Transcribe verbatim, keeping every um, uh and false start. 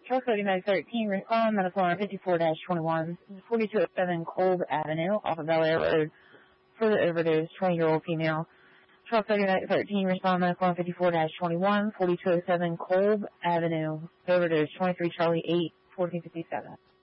Truck thirty-nine thirteen, respond, medical line fifty-four dash twenty-one, forty-two oh seven Kolb Avenue, off of Bel Air Road, for the overdose, twenty-year-old female. Truck thirty-nine thirteen, respond, medical line fifty-four dash twenty-one, forty-two oh seven Kolb Avenue, overdose, twenty-three Charlie eight, fourteen fifty-seven.